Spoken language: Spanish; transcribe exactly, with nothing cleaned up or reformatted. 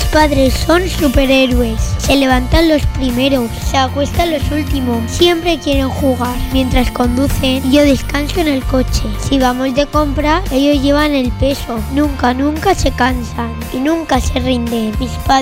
padres son superhéroes. Se levantan los primeros, se acuestan los últimos. Siempre quieren jugar mientras conducen y yo descanso en el coche. Si vamos de compra, ellos llevan el peso. Nunca, nunca se cansan y nunca se rinden. Mis padres